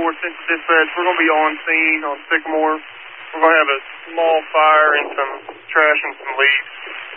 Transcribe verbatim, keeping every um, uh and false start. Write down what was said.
four, Central Dispatch. We're going to be on scene on Sycamore. We're going to have a small fire and some trash and some leaves.